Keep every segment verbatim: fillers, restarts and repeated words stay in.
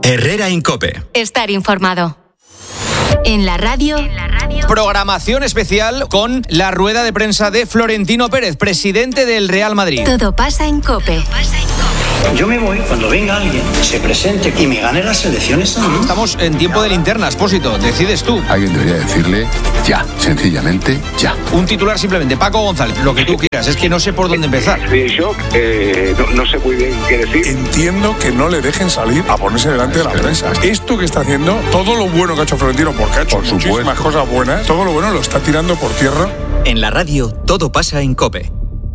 Herrera en COPE. Estar informado. En la radio... En la radio... Programación especial con la rueda de prensa de Florentino Pérez, presidente del Real Madrid. Todo pasa en COPE. Yo me voy cuando venga alguien, se presente y me gane las elecciones a mí. Estamos en tiempo de linterna, Expósito. Decides tú. Alguien debería decirle ya, sencillamente ya. Un titular simplemente. Paco González, lo que tú quieras. Es que no sé por dónde empezar. De shock, eh, no, no sé muy bien qué decir. Entiendo que no le dejen salir a ponerse delante de la prensa. Esto que está haciendo, todo lo bueno que ha hecho Florentino, porque ha hecho por muchísimas supuesto. cosas buenas, todo lo bueno lo está tirando por tierra. En la radio, todo pasa en COPE.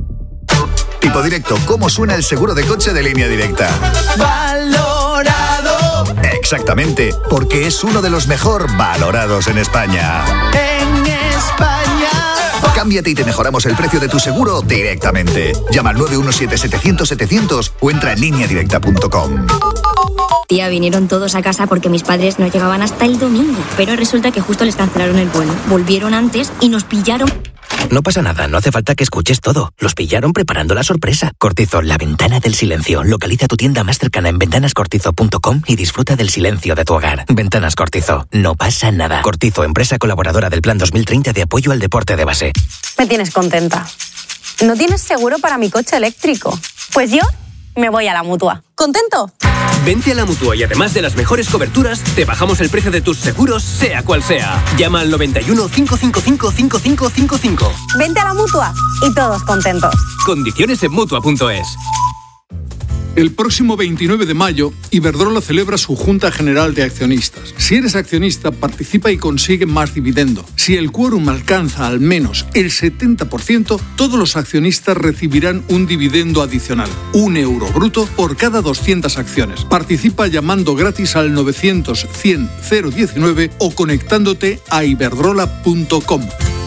Tipo Directo, ¿cómo suena el seguro de coche de Línea Directa? ¡Valorado! Exactamente, porque es uno de los mejor valorados en España. ¡En España! Cámbiate y te mejoramos el precio de tu seguro directamente. Llama al nueve uno siete, setecientos, setecientos o entra en línea directa punto com. Tía, vinieron todos a casa porque mis padres no llegaban hasta el domingo. Pero resulta que justo les cancelaron el vuelo. Volvieron antes y nos pillaron... No pasa nada, no hace falta que escuches todo. Los pillaron preparando la sorpresa. Cortizo, la ventana del silencio. Localiza tu tienda más cercana en ventanas cortizo punto com y disfruta del silencio de tu hogar. Ventanas Cortizo, no pasa nada. Cortizo, empresa colaboradora del Plan dos mil treinta de apoyo al deporte de base. Me tienes contenta. ¿No tienes seguro para mi coche eléctrico? Pues yo me voy a la Mutua. ¿Contento? Vente a la Mutua y además de las mejores coberturas, te bajamos el precio de tus seguros, sea cual sea. Llama al noventa y uno, cinco cinco cinco, cinco cinco cinco cinco. Vente a la Mutua y todos contentos. Condiciones en Mutua punto es. El próximo veintinueve de mayo, Iberdrola celebra su Junta General de Accionistas. Si eres accionista, participa y consigue más dividendo. Si el quórum alcanza al menos el setenta por ciento, todos los accionistas recibirán un dividendo adicional, un euro bruto por cada doscientas acciones. Participa llamando gratis al novecientos, cien, cero diecinueve o conectándote a iberdrola punto com.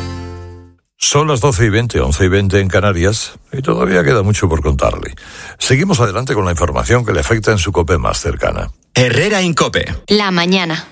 Son las doce y veinte, once y veinte en Canarias, y todavía queda mucho por contarle. Seguimos adelante con la información que le afecta en su COPE más cercana. Herrera en COPE. La mañana.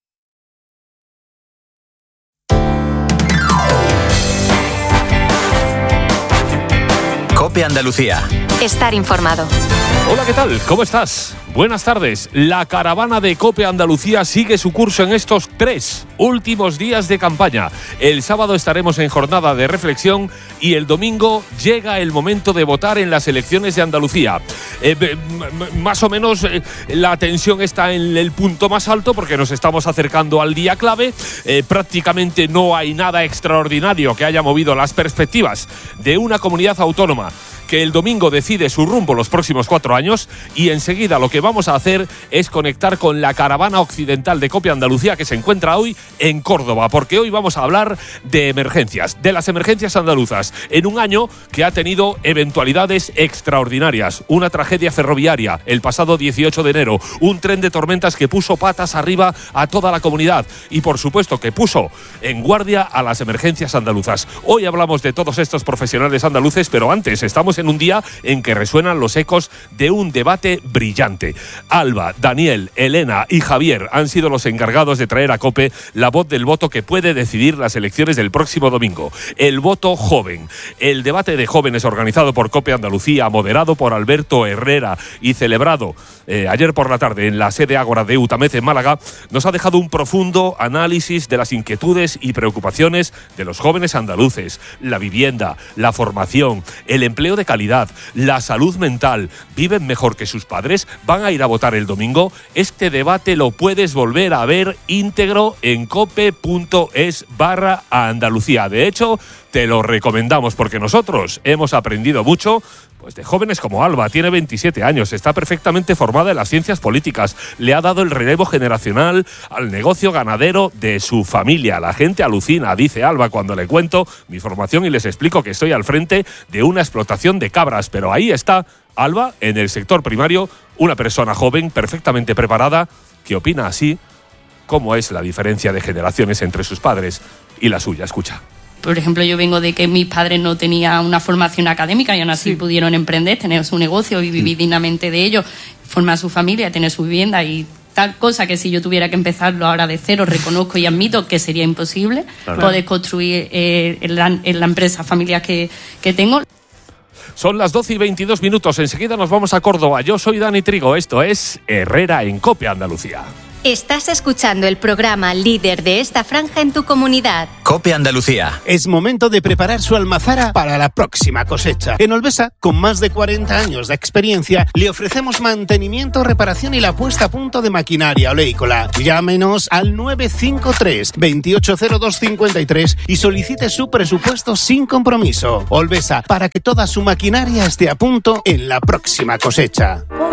COPE Andalucía. Estar informado. Hola, ¿qué tal? ¿Cómo estás? Buenas tardes. La caravana de COPE Andalucía sigue su curso en estos tres últimos días de campaña. El sábado estaremos en jornada de reflexión y el domingo llega el momento de votar en las elecciones de Andalucía. Eh, m- más o menos eh, la tensión está en el punto más alto porque nos estamos acercando al día clave. Eh, prácticamente no hay nada extraordinario que haya movido las perspectivas de una comunidad autónoma que el domingo decide su rumbo los próximos cuatro años, y enseguida lo que vamos a hacer es conectar con la caravana occidental de COPE Andalucía que se encuentra hoy en Córdoba, porque hoy vamos a hablar de emergencias, de las emergencias andaluzas, en un año que ha tenido eventualidades extraordinarias. Una tragedia ferroviaria el pasado dieciocho de enero, un tren de tormentas que puso patas arriba a toda la comunidad y por supuesto que puso en guardia a las emergencias andaluzas. Hoy hablamos de todos estos profesionales andaluces, pero antes estamos en un día en que resuenan los ecos de un debate brillante. Alba, Daniel, Elena y Javier han sido los encargados de traer a COPE la voz del voto que puede decidir las elecciones del próximo domingo. El voto joven. El debate de jóvenes organizado por COPE Andalucía, moderado por Alberto Herrera y celebrado eh, ayer por la tarde en la sede Ágora de Utamez en Málaga, nos ha dejado un profundo análisis de las inquietudes y preocupaciones de los jóvenes andaluces. La vivienda, la formación, el empleo de calidad, la salud mental. ¿Viven mejor que sus padres? ¿Van a ir a votar el domingo? Este debate lo puedes volver a ver íntegro en cope punto es barra Andalucía. De hecho, te lo recomendamos porque nosotros hemos aprendido mucho pues de jóvenes como Alba. Tiene veintisiete años, está perfectamente formada en las ciencias políticas, le ha dado el relevo generacional al negocio ganadero de su familia. La gente alucina, dice Alba, cuando le cuento mi formación y les explico que estoy al frente de una explotación de cabras, pero ahí está Alba, en el sector primario, una persona joven, perfectamente preparada, que opina así cómo es la diferencia de generaciones entre sus padres y la suya. Escucha. Por ejemplo, yo vengo de que mis padres no tenían una formación académica y aún así sí pudieron emprender, tener su negocio y vivir dignamente de ello, formar su familia, tener su vivienda y tal cosa que si yo tuviera que empezarlo ahora de cero, reconozco y admito que sería imposible, claro, poder construir eh, en, la, en la empresa familiar que, que tengo. Son las doce y veintidós minutos. Enseguida nos vamos a Córdoba. Yo soy Dani Trigo. Esto es Herrera en COPE Andalucía. Estás escuchando el programa líder de esta franja en tu comunidad. COPE Andalucía. Es momento de preparar su almazara para la próxima cosecha. En Olvesa, con más de cuarenta años de experiencia, le ofrecemos mantenimiento, reparación y la puesta a punto de maquinaria oleícola. Llámenos al nueve cinco tres, veintiocho cero dos cincuenta y tres y solicite su presupuesto sin compromiso. Olvesa, para que toda su maquinaria esté a punto en la próxima cosecha.